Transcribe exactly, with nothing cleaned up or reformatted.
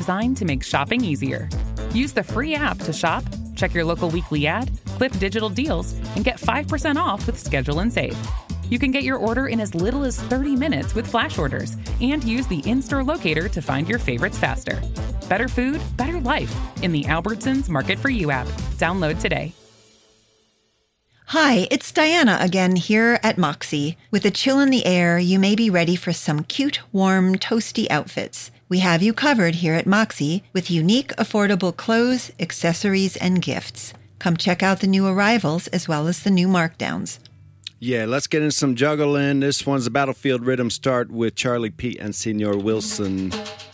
designed to make shopping easier. Use the free app to shop, check your local weekly ad, clip digital deals, and get five percent off with Schedule and Save. You can get your order in as little as thirty minutes with flash orders and use the in-store locator to find your favorites faster. Better food, better life in the Albertsons Market for You app. Download today. Hi, it's Diana again here at Moxie. With a chill in the air, you may be ready for some cute, warm, toasty outfits. We have you covered here at Moxie with unique, affordable clothes, accessories, and gifts. Come check out the new arrivals as well as the new markdowns. Yeah, let's get into some juggling. This one's a Battlefield Rhythm Start with Charlie Pete and Senor Wilson.